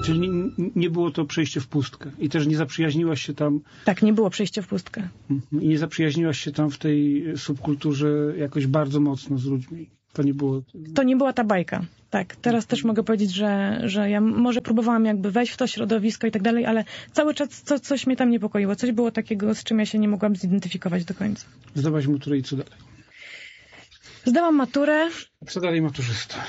Czyli nie było to przejście w pustkę. I też nie zaprzyjaźniłaś się tam... Tak, nie było przejścia w pustkę. I nie zaprzyjaźniłaś się tam w tej subkulturze jakoś bardzo mocno z ludźmi. To nie było... To nie była ta bajka. Tak, teraz też mogę powiedzieć, że ja może próbowałam jakby wejść w to środowisko i tak dalej, ale cały czas coś mnie tam niepokoiło. Coś było takiego, z czym ja się nie mogłam zidentyfikować do końca. Zdałaś maturę i co dalej? Zdałam maturę. Co dalej maturzysta?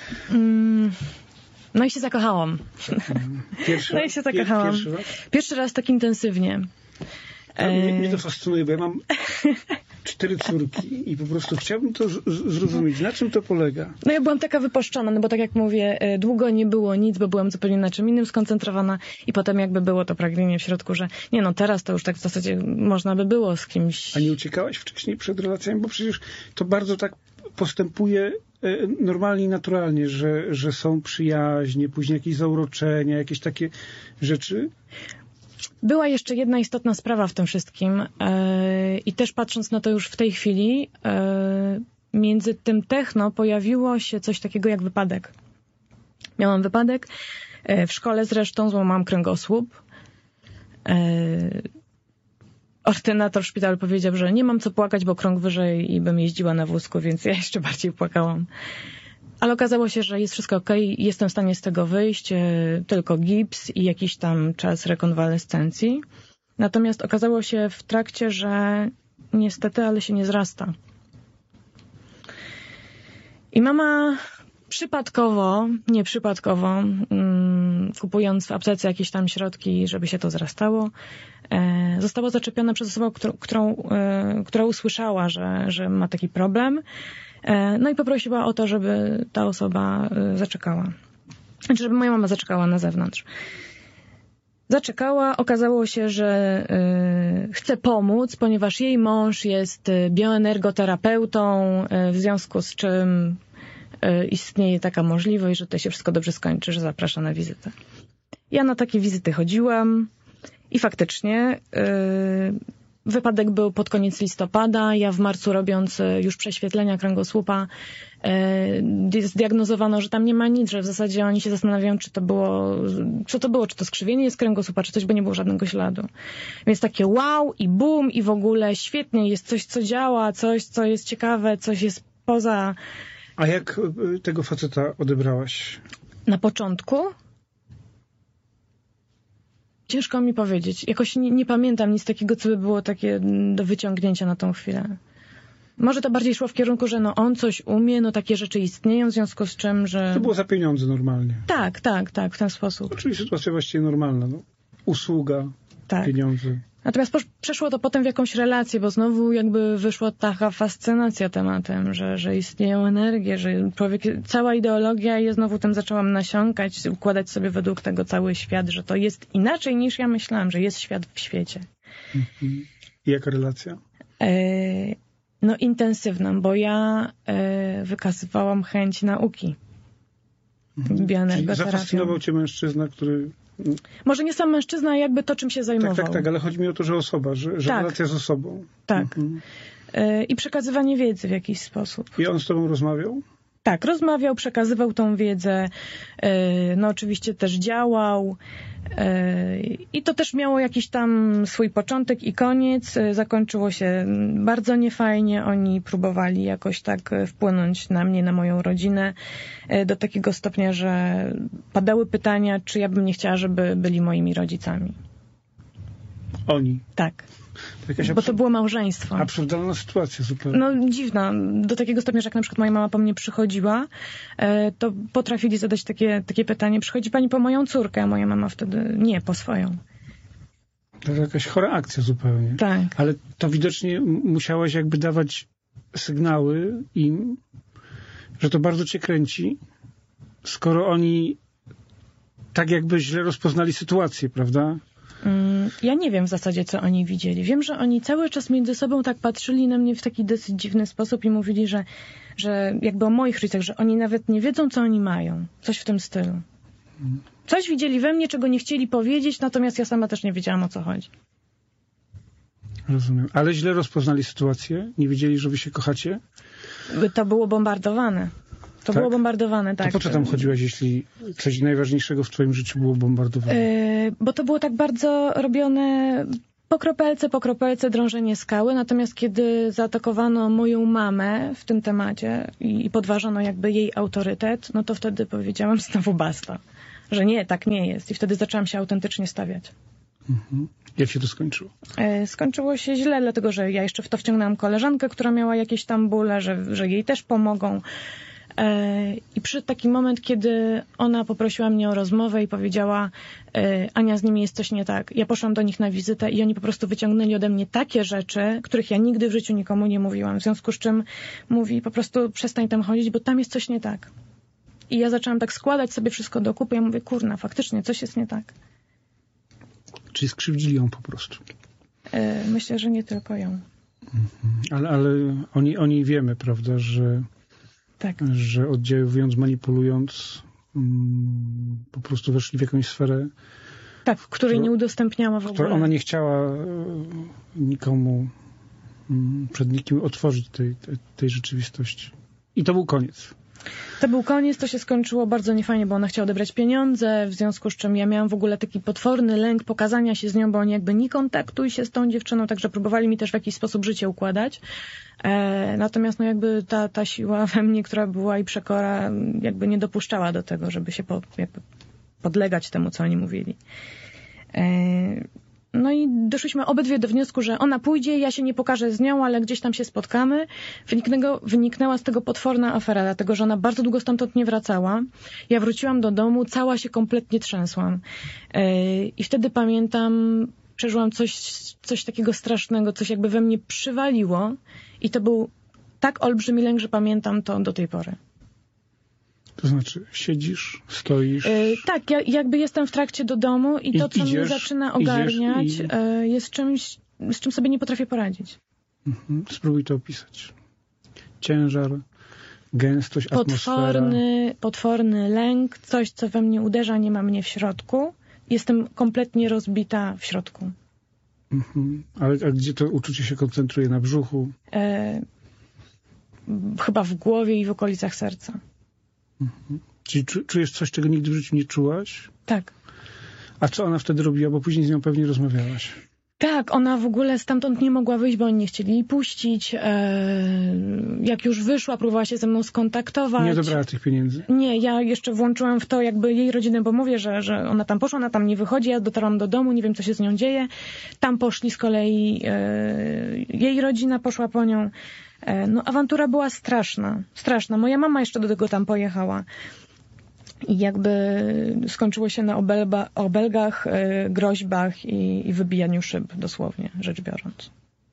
No i się zakochałam. No i się zakochałam. Pierwszy raz tak intensywnie. Mnie to fascynuje, bo ja mam 4 córki i po prostu chciałbym to zrozumieć. Na czym to polega? No ja byłam taka wypuszczona, no bo tak jak mówię, długo nie było nic, bo byłam zupełnie na czym innym skoncentrowana i potem jakby było to pragnienie w środku, że nie no, teraz to już tak w zasadzie można by było z kimś... A nie uciekałaś wcześniej przed relacjami? Bo przecież to bardzo tak postępuje normalnie i naturalnie, że są przyjaźnie, później jakieś zauroczenia, jakieś takie rzeczy. Była jeszcze jedna istotna sprawa w tym wszystkim i też patrząc na to już w tej chwili, między tym techno pojawiło się coś takiego jak wypadek. Miałam wypadek, w szkole zresztą złamałam kręgosłup. Ordynator w szpitalu powiedział, że nie mam co płakać, bo krąg wyżej i bym jeździła na wózku, więc ja jeszcze bardziej płakałam. Ale okazało się, że jest wszystko okej, jestem w stanie z tego wyjść, tylko gips i jakiś tam czas rekonwalescencji. Natomiast okazało się w trakcie, że niestety, ale się nie zrasta. I mama nieprzypadkowo, kupując w aptece jakieś tam środki, żeby się to zrastało, została zaczepiona przez osobę, która usłyszała, że ma taki problem. No i poprosiła o to, żeby ta osoba zaczekała. Znaczy, żeby moja mama zaczekała na zewnątrz. Zaczekała, okazało się, że chce pomóc, ponieważ jej mąż jest bioenergoterapeutą, w związku z czym istnieje taka możliwość, że to się wszystko dobrze skończy, że zaprasza na wizytę. Ja na takie wizyty chodziłam i faktycznie wypadek był pod koniec listopada. Ja w marcu, robiąc już prześwietlenia kręgosłupa, zdiagnozowano, że tam nie ma nic, że w zasadzie oni się zastanawiają, co to było, czy to skrzywienie jest kręgosłupa, czy coś, bo nie było żadnego śladu. Więc takie wow i boom i w ogóle świetnie, jest coś, co działa, coś, co jest ciekawe, coś jest poza... A jak tego faceta odebrałaś? Na początku? Ciężko mi powiedzieć. Jakoś nie pamiętam nic takiego, co by było takie do wyciągnięcia na tą chwilę. Może to bardziej szło w kierunku, że no on coś umie, no takie rzeczy istnieją, w związku z czym, że... To było za pieniądze normalnie. Tak, w ten sposób. Czyli sytuacja właściwie normalna. No. Usługa, tak. Pieniądze. Natomiast przeszło to potem w jakąś relację, bo znowu jakby wyszła taka fascynacja tematem, że istnieją energie, że człowiek, cała ideologia i znowu tym zaczęłam nasiąkać, układać sobie według tego cały świat, że to jest inaczej niż ja myślałam, że jest świat w świecie. I jaka relacja? No intensywna, bo ja wykazywałam chęć nauki. Bioenergoterapią. Czyli zafascynował cię mężczyzna, który... Może nie sam mężczyzna, a jakby to, czym się zajmował. Tak, ale chodzi mi o to, że osoba, że tak. Relacja z osobą. Tak. I przekazywanie wiedzy w jakiś sposób. I on z tobą rozmawiał? Tak, rozmawiał, przekazywał tą wiedzę, no oczywiście też działał i to też miało jakiś tam swój początek i koniec. Zakończyło się bardzo niefajnie. Oni próbowali jakoś tak wpłynąć na mnie, na moją rodzinę do takiego stopnia, że padały pytania, czy ja bym nie chciała, żeby byli moimi rodzicami. Oni? Tak. Bo to było małżeństwo. Absurdalna sytuacja zupełnie. No dziwna. Do takiego stopnia, że jak na przykład moja mama po mnie przychodziła, to potrafili zadać takie pytanie, przychodzi pani po moją córkę, a moja mama wtedy nie, po swoją. To jest jakaś chora akcja zupełnie. Tak. Ale to widocznie musiałaś jakby dawać sygnały im, że to bardzo cię kręci, skoro oni tak jakby źle rozpoznali sytuację, prawda? Ja nie wiem w zasadzie, co oni widzieli. Wiem, że oni cały czas między sobą tak patrzyli na mnie w taki dosyć dziwny sposób i mówili, że jakby o moich rodzicach, że oni nawet nie wiedzą, co oni mają. Coś w tym stylu. Coś widzieli we mnie, czego nie chcieli powiedzieć, natomiast ja sama też nie wiedziałam, o co chodzi. Rozumiem. Ale źle rozpoznali sytuację? Nie wiedzieli, że wy się kochacie? To było bombardowane. To było bombardowane, tak. To po co tam chodziłaś, jeśli coś najważniejszego w twoim życiu było bombardowane? Bo to było tak bardzo robione po kropelce drążenie skały, natomiast kiedy zaatakowano moją mamę w tym temacie i podważano jakby jej autorytet, no to wtedy powiedziałam znowu basta, że nie, tak nie jest. I wtedy zaczęłam się autentycznie stawiać. Mhm. Jak się to skończyło? Skończyło się źle, dlatego że ja jeszcze w to wciągnęłam koleżankę, która miała jakieś tam bóle, że jej też pomogą. I przyszedł taki moment, kiedy ona poprosiła mnie o rozmowę i powiedziała: Ania, z nimi jest coś nie tak. Ja poszłam do nich na wizytę i oni po prostu wyciągnęli ode mnie takie rzeczy, których ja nigdy w życiu nikomu nie mówiłam. W związku z czym mówi: po prostu przestań tam chodzić, bo tam jest coś nie tak. I ja zaczęłam tak składać sobie wszystko do kupy. Ja mówię: kurna, faktycznie coś jest nie tak. Czyli skrzywdzili ją po prostu? Myślę, że nie tylko ją. Ale oni wiemy, prawda, że tak, że oddziaływując, manipulując, po prostu weszli w jakąś sferę, tak, w której nie udostępniała w ogóle. Ona nie chciała nikomu, przed nikim otworzyć tej rzeczywistości. I to był koniec. To był koniec, to się skończyło bardzo niefajnie, bo ona chciała odebrać pieniądze, w związku z czym ja miałam w ogóle taki potworny lęk pokazania się z nią, bo oni jakby nie kontaktuj się z tą dziewczyną, także próbowali mi też w jakiś sposób życie układać. Natomiast no jakby ta siła we mnie, która była i przekora, jakby nie dopuszczała do tego, żeby się jakby podlegać temu, co oni mówili. No i doszliśmy obydwie do wniosku, że ona pójdzie, ja się nie pokażę z nią, ale gdzieś tam się spotkamy. Wyniknęła z tego potworna afera, dlatego że ona bardzo długo stamtąd nie wracała. Ja wróciłam do domu, cała się kompletnie trzęsłam. I wtedy pamiętam, przeżyłam coś takiego strasznego, coś jakby we mnie przywaliło. I to był tak olbrzymi lęk, że pamiętam to do tej pory. To znaczy, siedzisz, stoisz... Tak, ja jakby jestem w trakcie do domu i to, co mnie zaczyna ogarniać, jest czymś, z czym sobie nie potrafię poradzić. Spróbuj to opisać. Ciężar, gęstość, atmosfera. Potworny lęk, coś, co we mnie uderza, nie ma mnie w środku. Jestem kompletnie rozbita w środku. A gdzie to uczucie się koncentruje? Na brzuchu? Chyba w głowie i w okolicach serca. Czyli czujesz coś, czego nigdy w życiu nie czułaś? Tak. A co ona wtedy robiła? Bo później z nią pewnie rozmawiałaś. Tak, ona w ogóle stamtąd nie mogła wyjść, bo oni nie chcieli jej puścić. Jak już wyszła, próbowała się ze mną skontaktować. Nie odebrała tych pieniędzy? Nie, ja jeszcze włączyłam w to jakby jej rodzinę, bo mówię, że ona tam poszła, ona tam nie wychodzi, ja dotarłam do domu, nie wiem, co się z nią dzieje. Tam poszli z kolei, jej rodzina poszła po nią. No, awantura była straszna. Moja mama jeszcze do tego tam pojechała. I jakby skończyło się na obelgach, groźbach i wybijaniu szyb, dosłownie rzecz biorąc.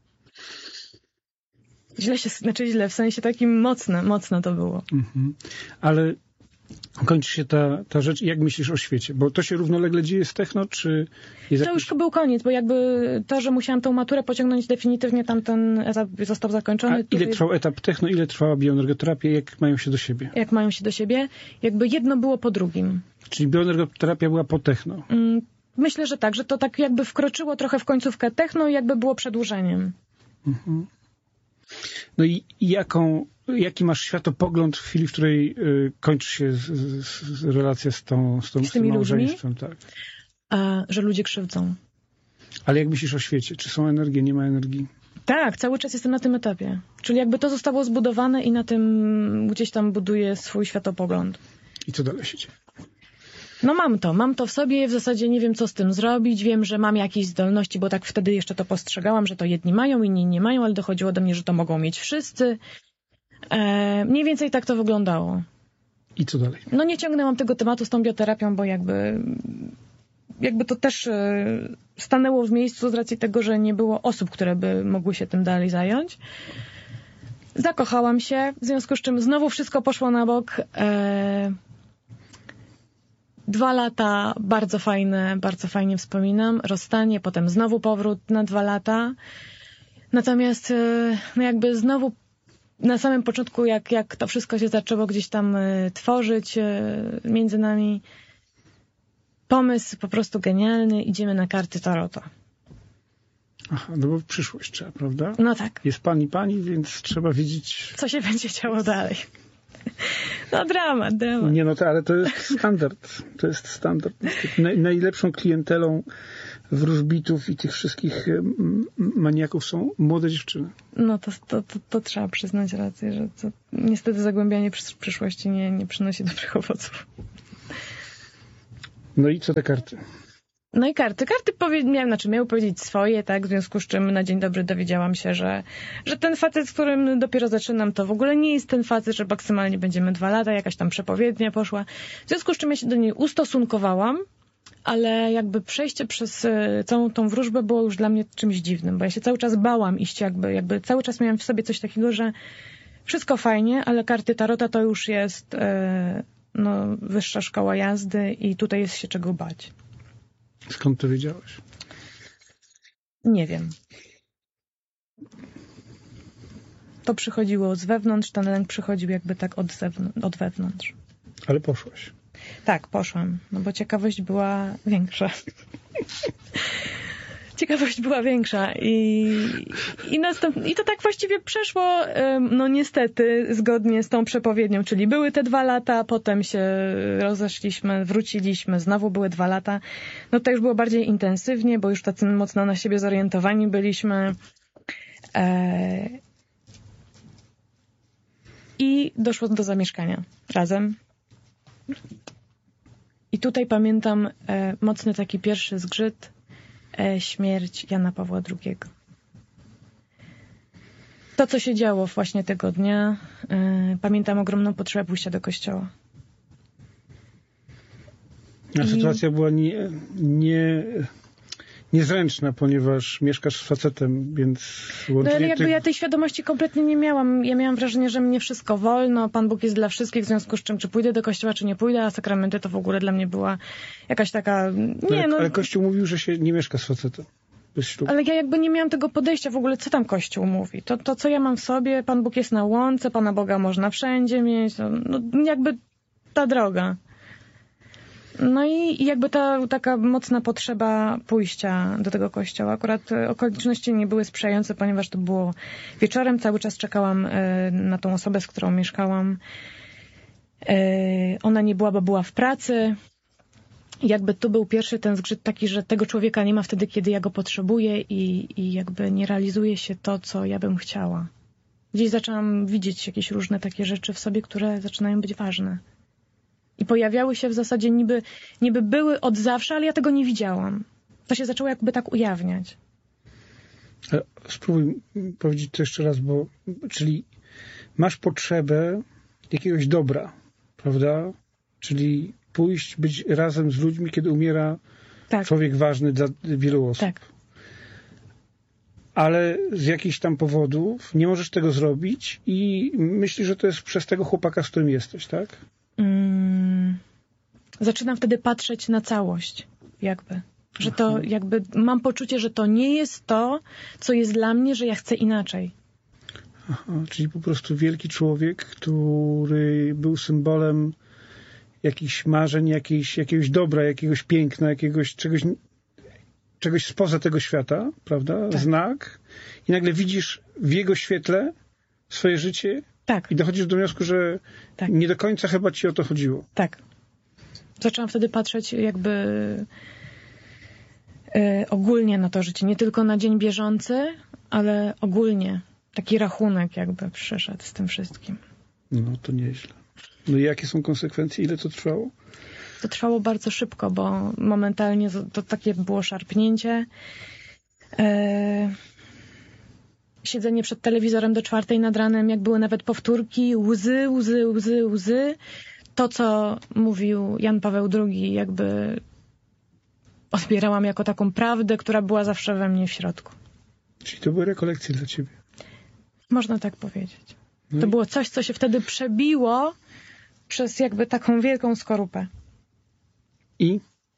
Źle, w sensie takim mocne to było. Ale kończy się ta rzecz. Jak myślisz o świecie? Bo to się równolegle dzieje z techno, czy... To już był koniec, bo jakby to, że musiałam tą maturę pociągnąć definitywnie, tamten etap został zakończony. A ile trwał etap techno, ile trwała bioenergoterapia? Jak mają się do siebie? Jak mają się do siebie? Jakby jedno było po drugim. Czyli bioenergoterapia była po techno? Myślę, że tak, że to tak jakby wkroczyło trochę w końcówkę techno i jakby było przedłużeniem. No i jaki masz światopogląd w chwili, w której kończy się relacja z tym małżeństwem? Tak. Że ludzie krzywdzą. Ale jak myślisz o świecie? Czy są energie, nie ma energii? Tak, cały czas jestem na tym etapie. Czyli jakby to zostało zbudowane i na tym gdzieś tam buduję swój światopogląd. I co dalej się dzieje? No mam to w sobie, w zasadzie nie wiem, co z tym zrobić. Wiem, że mam jakieś zdolności, bo tak wtedy jeszcze to postrzegałam, że to jedni mają, inni nie mają, ale dochodziło do mnie, że to mogą mieć wszyscy. Mniej więcej tak to wyglądało. I co dalej? No nie ciągnęłam tego tematu z tą bioterapią, bo jakby to też stanęło w miejscu z racji tego, że nie było osób, które by mogły się tym dalej zająć. Zakochałam się, w związku z czym znowu wszystko poszło na bok. 2 lata bardzo fajnie wspominam. Rozstanie, potem znowu powrót na 2 lata. Natomiast no jakby znowu na samym początku, jak to wszystko się zaczęło gdzieś tam tworzyć między nami, pomysł po prostu genialny. Idziemy na karty tarota. Aha, no bo przyszłość trzeba, prawda? No tak. Jest pani, więc trzeba wiedzieć... Co się będzie działo dalej. No dramat. Nie, no to, ale to jest standard. To jest standard. Najlepszą klientelą wróżbitów i tych wszystkich maniaków są młode dziewczyny. No to trzeba przyznać rację, że to niestety zagłębianie przyszłości nie przynosi dobrych owoców. No i co te karty? No i karty miały powiedzieć swoje, tak, w związku z czym na dzień dobry dowiedziałam się, że ten facet, z którym dopiero zaczynam, to w ogóle nie jest ten facet, że maksymalnie będziemy 2 lata, jakaś tam przepowiednia poszła. W związku z czym ja się do niej ustosunkowałam, ale jakby przejście przez całą tą wróżbę było już dla mnie czymś dziwnym, bo ja się cały czas bałam iść, jakby cały czas miałam w sobie coś takiego, że wszystko fajnie, ale karty tarota to już jest wyższa szkoła jazdy i tutaj jest się czego bać. Skąd to wiedziałeś? Nie wiem. To przychodziło z wewnątrz, ten lęk przychodził jakby tak od wewnątrz. Ale poszłaś. Tak, poszłam, no bo ciekawość była większa. Ciekawość była większa i to tak właściwie przeszło, no niestety, zgodnie z tą przepowiednią, czyli były te 2 lata, potem się rozeszliśmy, wróciliśmy, znowu były 2 lata. No to już było bardziej intensywnie, bo już tacy mocno na siebie zorientowani byliśmy. I doszło do zamieszkania razem. I tutaj pamiętam mocny taki pierwszy zgrzyt, śmierć Jana Pawła II. To, co się działo właśnie tego dnia, pamiętam ogromną potrzebę pójścia do kościoła. A sytuacja była niezręczna, ponieważ mieszkasz z facetem, więc łącznie... No jakby ja tej świadomości kompletnie nie miałam. Ja miałam wrażenie, że mnie wszystko wolno, Pan Bóg jest dla wszystkich, w związku z czym czy pójdę do kościoła, czy nie pójdę, a sakramenty to w ogóle dla mnie była jakaś taka... Ale Kościół mówił, że się nie mieszka z facetem. Ale ja jakby nie miałam tego podejścia w ogóle, co tam Kościół mówi. To co ja mam w sobie, Pan Bóg jest na łące, Pana Boga można wszędzie mieć, no jakby ta droga. No i jakby ta taka mocna potrzeba pójścia do tego kościoła. Akurat okoliczności nie były sprzyjające, ponieważ to było wieczorem. Cały czas czekałam na tą osobę, z którą mieszkałam. Ona nie była, bo była w pracy. Jakby tu był pierwszy ten zgrzyt taki, że tego człowieka nie ma wtedy, kiedy ja go potrzebuję i jakby nie realizuje się to, co ja bym chciała. Gdzieś zaczęłam widzieć jakieś różne takie rzeczy w sobie, które zaczynają być ważne. I pojawiały się w zasadzie niby były od zawsze, ale ja tego nie widziałam. To się zaczęło jakby tak ujawniać. Spróbuj powiedzieć to jeszcze raz, czyli masz potrzebę jakiegoś dobra, prawda? Czyli pójść, być razem z ludźmi, kiedy umiera człowiek ważny dla wielu osób. Tak. Ale z jakichś tam powodów nie możesz tego zrobić i myślisz, że to jest przez tego chłopaka, z którym jesteś, tak? Zaczynam wtedy patrzeć na całość, jakby. Że to jakby mam poczucie, że to nie jest to, co jest dla mnie, że ja chcę inaczej. Aha, czyli po prostu wielki człowiek, który był symbolem jakichś marzeń, jakiegoś dobra, jakiegoś piękna, jakiegoś czegoś spoza tego świata, prawda? Tak. Znak. I nagle widzisz w jego świetle swoje życie. Tak. I dochodzisz do wniosku, że nie do końca chyba ci o to chodziło. Tak. Zaczęłam wtedy patrzeć jakby ogólnie na to życie. Nie tylko na dzień bieżący, ale ogólnie. Taki rachunek jakby przyszedł z tym wszystkim. No to nieźle. No i jakie są konsekwencje? Ile to trwało? To trwało bardzo szybko, bo momentalnie to takie było szarpnięcie. Siedzenie przed telewizorem do 4 nad ranem, jak były nawet powtórki, łzy. To, co mówił Jan Paweł II, jakby odbierałam jako taką prawdę, która była zawsze we mnie w środku. Czyli to były rekolekcje dla ciebie? Można tak powiedzieć. No to było coś, co się wtedy przebiło przez jakby taką wielką skorupę. I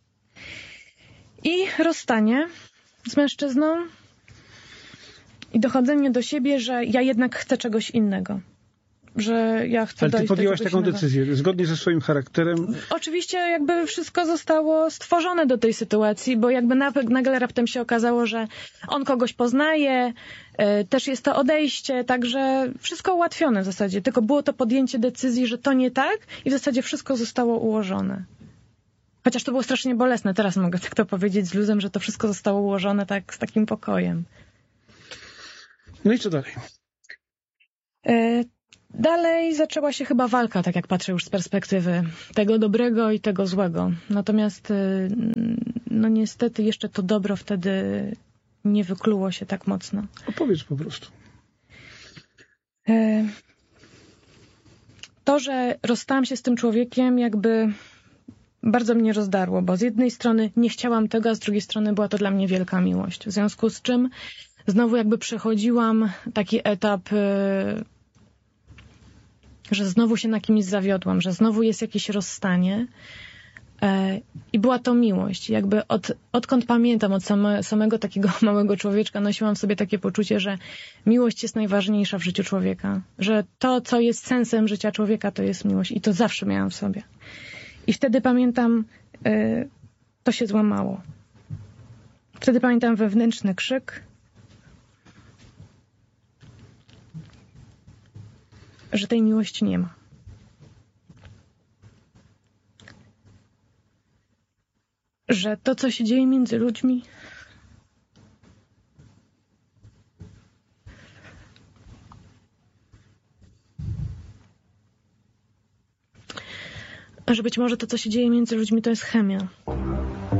rozstanie z mężczyzną i dochodzenie do siebie, że ja jednak chcę czegoś innego. że ja chcę Ale ty dojść do podjęłaś czegoś taką innego. decyzję, zgodnie ze swoim charakterem. Oczywiście jakby wszystko zostało stworzone do tej sytuacji, bo jakby nagle raptem się okazało, że on kogoś poznaje, też jest to odejście, także wszystko ułatwione w zasadzie. Tylko było to podjęcie decyzji, że to nie tak i w zasadzie wszystko zostało ułożone. Chociaż to było strasznie bolesne. Teraz mogę tak to powiedzieć z luzem, że to wszystko zostało ułożone tak z takim pokojem. No i co dalej? Dalej zaczęła się chyba walka, tak jak patrzę już z perspektywy tego dobrego i tego złego. Natomiast no niestety jeszcze to dobro wtedy nie wykluło się tak mocno. Opowiedz po prostu. To, że rozstałam się z tym człowiekiem, jakby bardzo mnie rozdarło, bo z jednej strony nie chciałam tego, a z drugiej strony była to dla mnie wielka miłość. W związku z czym znowu jakby przechodziłam taki etap, że znowu się na kimś zawiodłam, że znowu jest jakieś rozstanie i była to miłość. Jakby odkąd pamiętam, od samego takiego małego człowieczka nosiłam w sobie takie poczucie, że miłość jest najważniejsza w życiu człowieka, że to, co jest sensem życia człowieka, to jest miłość i to zawsze miałam w sobie. I wtedy pamiętam, to się złamało. Wtedy pamiętam wewnętrzny krzyk, że tej miłości nie ma. Że to, co się dzieje między ludźmi, że być może to, co się dzieje między ludźmi, to jest chemia.